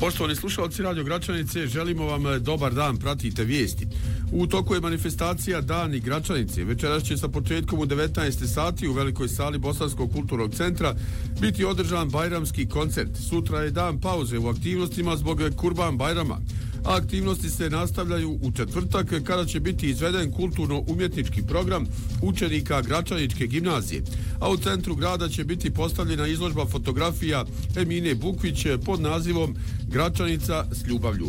Poštovani slušalci Radio Gračanice, želimo vam dobar dan, pratite vijesti. U toku je manifestacija Dani Gračanice. Večeras će sa početkom u 19 sati u velikoj sali Bosanskog kulturnog centra biti održan bajramski koncert. Sutra je dan pauze u aktivnostima zbog Kurban Bajrama. A aktivnosti se nastavljaju u četvrtak kada će biti izveden kulturno-umjetnički program učenika Gračaničke gimnazije. A u centru grada će biti postavljena izložba fotografija Emine Bukvić pod nazivom Gračanica s ljubavlju.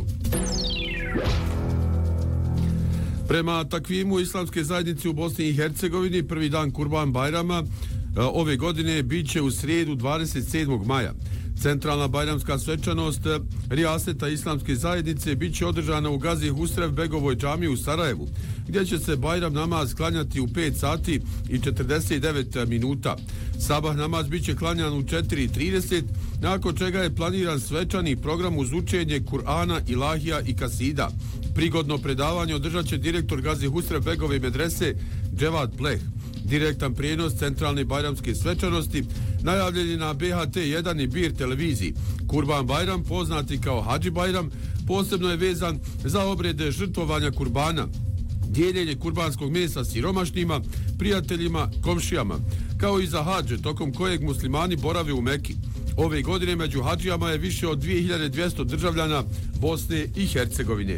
Prema takvimu islamske zajednice u Bosni i Hercegovini prvi dan Kurban Bajrama ove godine bit će u srijedu 27. maja. Centralna bajramska svečanost Rijaseta islamske zajednice bit će održana u Gazi Husrev Begovoj džamiji u Sarajevu, gdje će se bajram namaz klanjati u 5 sati i 49 minuta. Sabah namaz bit će klanjan u 4:30, nakon čega je planiran svečani program uz učenje Kur'ana, ilahija i kasida. Prigodno predavanje održat će direktor Gazi Husrev Begove medrese Dževad Pleh. Direktan prijenos centralne bajramske svečanosti najavljen je na BHT1 i BIR televiziji. Kurban Bajram, poznati kao Hadži Bajram, posebno je vezan za obrede žrtvovanja kurbana, dijeljenje kurbanskog mesa siromašnima, prijateljima, komšijama, kao i za hadže, tokom kojeg muslimani borave u Meki. Ove godine među hadžijama je više od 2200 državljana Bosne i Hercegovine.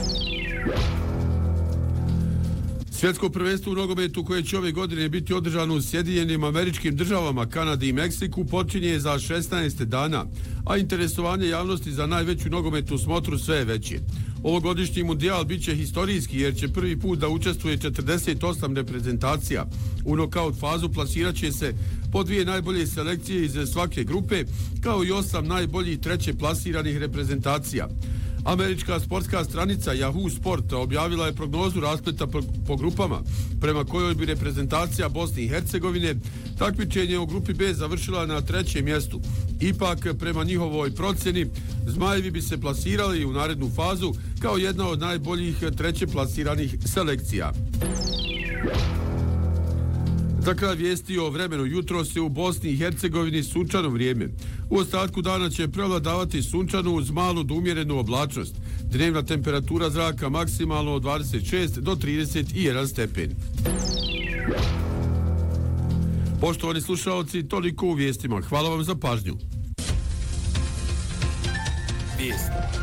Svjetsko prvenstvo u nogometu koje će ove godine biti održano u Sjedinjenim Američkim Državama, Kanadi i Meksiku počinje za 16 dana, a interesovanje javnosti za najveću nogometnu smotru sve je veće. Ovogodišnji mundijal bit će historijski jer će prvi put da učestvuje 48 reprezentacija. U nokaut fazu plasirat će se po 2 najbolje selekcije iz svake grupe, kao i 8 najboljih treće plasiranih reprezentacija. Američka sportska stranica Yahoo Sport objavila je prognozu raspleta po grupama, prema kojoj bi reprezentacija Bosne i Hercegovine takmičenje u grupi B završila na 3. mjestu. Ipak, prema njihovoj procjeni, Zmajevi bi se plasirali u narednu fazu kao jedna od najboljih treće plasiranih selekcija. Za kraj vijesti o vremenu, jutro se u Bosni i Hercegovini sunčano vrijeme. U ostatku dana će prevladavati sunčano uz malu do umjerenu oblačnost. Dnevna temperatura zraka maksimalno od 26 do 31 stepen. Poštovani slušalci, toliko u vijestima. Hvala vam za pažnju. Vijesti.